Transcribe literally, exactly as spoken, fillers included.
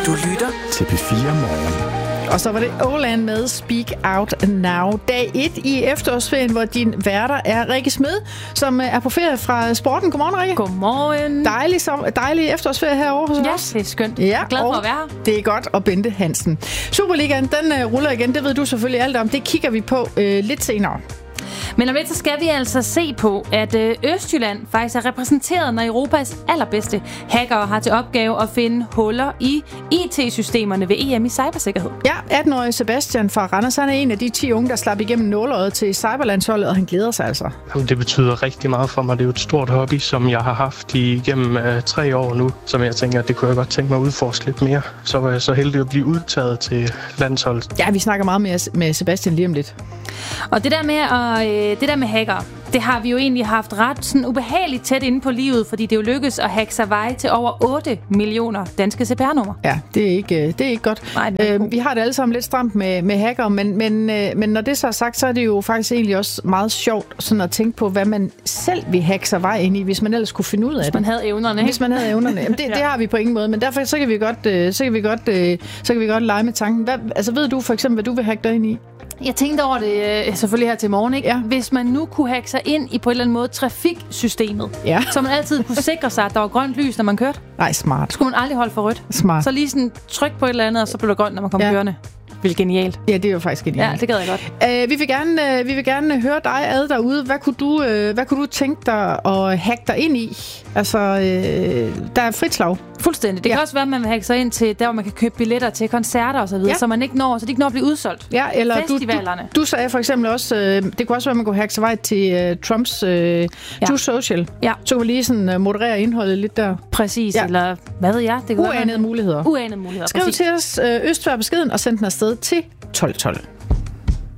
Du lytter til P fire Morgen. Og så var det Åland med Speak Out Now. Dag et i efterårsferien, hvor din værter er Rikke Smed, som er på ferie fra sporten. Godmorgen, Rikke. Godmorgen. Dejlig, som, dejlig efterårsferie herovre hos ja, os. det er skønt. Ja, jeg er glad for at være her. Det er godt. Og Bente Hansen. Superligaen, den uh, ruller igen. Det ved du selvfølgelig alt om. Det kigger vi på uh, lidt senere. Men om lidt, så skal vi altså se på, at Østjylland faktisk er repræsenteret, når Europas allerbedste hackere har til opgave at finde huller i I T-systemerne ved E M i cybersikkerhed. Ja, atten-årige Sebastian fra Randers, han er en af de ti unge, der slap igennem nåleøjet til cyberlandsholdet, og han glæder sig altså. Jamen, det betyder rigtig meget for mig. Det er jo et stort hobby, som jeg har haft igennem uh, tre år nu, som jeg tænker, at det kunne jeg godt tænke mig at udforske lidt mere. Så var jeg så heldig at blive udtaget til landsholdet. Ja, vi snakker meget mere med Sebastian lige om lidt. Og det der med at, øh, det der med hacker, det har vi jo egentlig haft ret sådan ubehageligt tæt inde på livet, fordi det jo lykkedes at hacke sig vej til over otte millioner danske C P R-numre. Ja, det er ikke, det er ikke godt. Nej, det er øh, vi har det alle sammen lidt stramt med, med hacker, men, men, øh, men når det så er sagt, så er det jo faktisk egentlig også meget sjovt sådan at tænke på, hvad man selv vil hacke sig vej ind i, hvis man ellers kunne finde ud af det. Hvis man havde evnerne, ikke? Hvis man havde evnerne. Jamen, det, ja. det har vi på ingen måde, men derfor så kan vi godt, øh, så kan vi godt, øh, så kan vi godt lege med tanken. Hvad, altså ved du for eksempel, hvad du vil hacke dig ind i? Jeg tænkte over det øh, selvfølgelig her til morgen, ikke? Ja. Hvis man nu kunne hacke sig ind i på en eller anden måde trafiksystemet, ja. så man altid kunne sikre sig, at der var grønt lys, når man kørte. Nej, smart. Skulle man aldrig holde for rødt. Smart. Så lige sådan tryk på et eller andet, og så blev der grønt, når man kom ja. kørende. Hvilket genialt. Ja, det er jo faktisk genialt. Ja, det gad jeg godt. Uh, vi, vil gerne, uh, vi vil gerne høre dig ad derude. Hvad kunne du, uh, hvad kunne du tænke dig at hacke dig ind i? Altså, uh, der er frit slag. Fuldstændig. Det ja. kan også være, at man vil hacke sig ind til der, hvor man kan købe billetter til koncerter og så videre, ja. så man ikke når, så de ikke når at blive udsolgt. Ja, eller festivalerne. Du, du, du sagde for eksempel også, uh, det kunne også være, at man kunne hacke sig vej til uh, Trumps uh, ja. True Social. Ja. Så kunne vi lige sådan uh, moderere indholdet lidt der. Præcis, ja. eller hvad ved jeg? Det Uanede muligheder. Uanede muligheder, Skriv præcis. til os uh, Østfør beskeden og send den afsted til tolv tolv.